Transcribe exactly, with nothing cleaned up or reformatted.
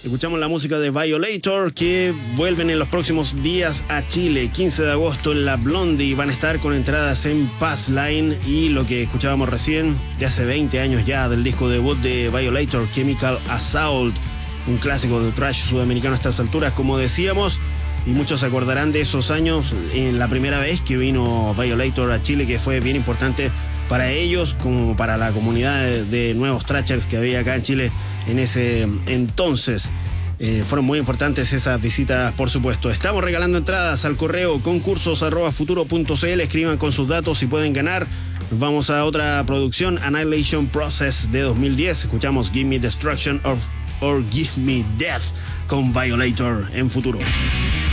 Escuchamos la música de Violator, que vuelven en los próximos días a Chile. quince de agosto en la Blondie. Van a estar con entradas en Passline. Y lo que escuchábamos recién, de hace veinte años ya, del disco debut de Violator, Chemical Assault. Un clásico del thrash sudamericano a estas alturas, como decíamos. Y muchos se acordarán de esos años, en la primera vez que vino Violator a Chile, que fue bien importante para ellos, como para la comunidad de, de nuevos thrashers que había acá en Chile en ese entonces. Eh, fueron muy importantes esas visitas, por supuesto. Estamos regalando entradas al correo concursos arroba futuro punto cl. Escriban con sus datos y pueden ganar. Nos vamos a otra producción, Annihilation Process de dos mil diez. Escuchamos Give Me Destruction or, or Give Me Death con Violator en Futuro.